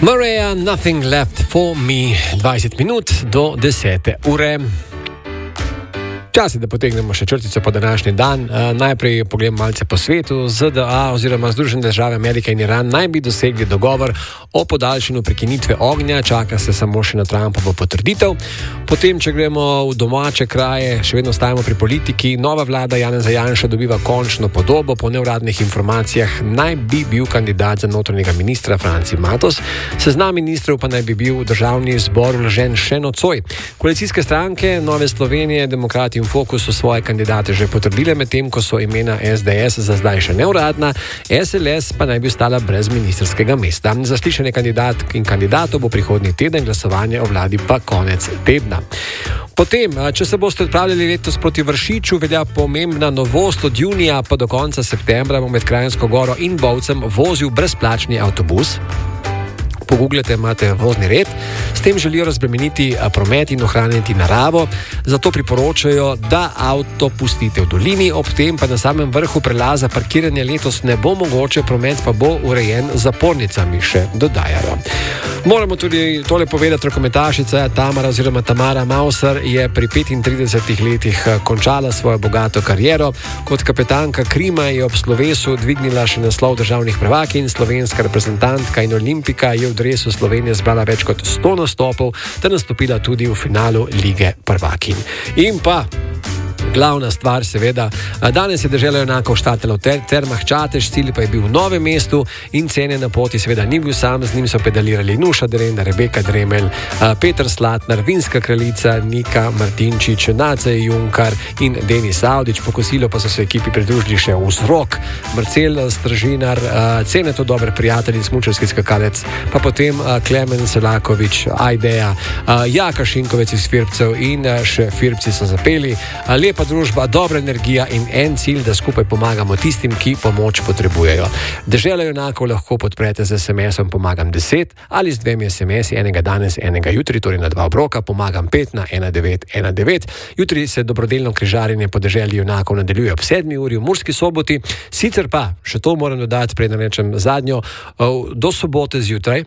Maria, Nothing Left for Me, 20 minut do 10. ure. Čas je, da potegnemo še črtico po današnji dan. Najprej pogledamo malce po svetu. ZDA oziroma Združene države Amerike in Iran naj bi dosegli dogovor o podaljšanju prekinitve ognja. Čaka se samo še na Trumpovo potrditev. Potem, če gremo v domače kraje, še vedno stajamo pri politiki. Nova vlada Janeza Janše dobiva končno podobo. Po neuradnih informacijah naj bi bil kandidat za notranjega ministra Franci Matos. Seznam ministrov pa naj bi bil v državni zbor vložen še nocoj. Koalicijske stranke Nove Slovenije, Demokrati in Fokus so svoje kandidate že potrdile, medtem ko so imena SDS za zdaj še neuradna, SLS pa naj bi ostala brez ministrskega mesta. Zaslišanje kandidatk in kandidatov bo prihodnji teden, glasovanje o vladi pa konec tedna. Potem, če se boste odpravljali letos proti Vršiču, velja pomembna novost. Od junija pa do konca septembra bo med Kranjsko Goro in Bovcem vozil brezplačni avtobus. Pogooglate, imate vozni red. S tem želijo razbremeniti promet in ohraniti naravo, zato priporočajo, da avto pustite v dolini, ob tem pa na samem vrhu prelaza parkiranje letos ne bo mogoče, promet pa bo urejen z zapornicami, še dodajajo. Moramo tudi tole povedati, rokometašica Tamara Mauser je pri 35 letih končala svojo bogato kariero. Kot kapetanka Krima je ob slovesu dvignila še naslov državnih prvakinj, slovenska reprezentantka in olimpika je v dresu Slovenije zbrala več kot 100 nastopov, ter nastopila tudi v finalu Lige prvakinj. In pa glavna stvar, seveda, danes je Dežela junakov štartala v Termah Čatež, cilj pa je bil v Novem mestu in cene na poti seveda ni bil sam, z njim so pedalirali Nuša Derenda, Rebeka Dremelj, Peter Slatnar, Vinska kraljica, Nika Martinčič, Nace Junkar in Denis Avdić. Po kosilu pa so se ekipi pridružili še Vzrok, Marcel Stražinar, Ceneto dober prijatelj in smučarski skakalec, pa potem Klemen Selakovič, Ajdeja, Jaka Šinkovec iz Firbcev in še Firbci so zapeli. Lepa družba, dobra energija in en cilj, da skupaj pomagamo tistim, ki pomoč potrebujejo. Dežela junakov lahko podprete z SMS-om Pomagam 10 ali z 2 SMS-i, enega danes, enega jutri, torej na 2 obroka, Pomagam 5 na 1919. Jutri se dobrodelno križarjenje po Deželi junakov nadaljuje ob 7. uri v Murski Soboti. Sicer pa, še to moram dodati, preden rečem zadnjo, do sobote zjutraj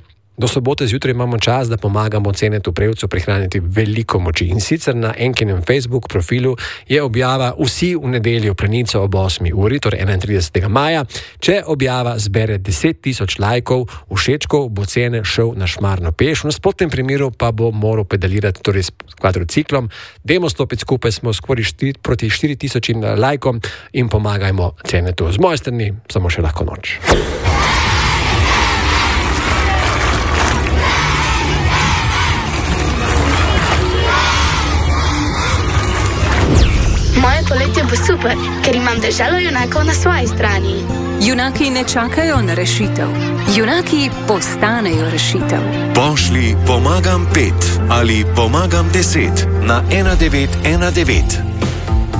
imamo čas, da pomagamo Cenetu Prevcu prihraniti veliko moči. In sicer na Enkinem Facebook profilu je objava Vsi v nedeljo Planico ob 8. uri, torej 31. maja. Če objava zbere 10 000 lajkov, všečkov, bo Cene šel na Šmarno peš. V nasprotnem primeru pa bo moral pedalirati, torej s kvadrociklom. Dajmo stopiti skupaj, smo skoraj proti 4000 lajkom in pomagajmo Cenetu. Z moje strani samo še lahko noč. Moje poletje bo super, ker imam Deželo junakov na svoji strani. Junaki ne čakajo na rešitev. Junaki postanejo rešitev. Pošlji Pomagam 5 ali Pomagam 10 na 1919.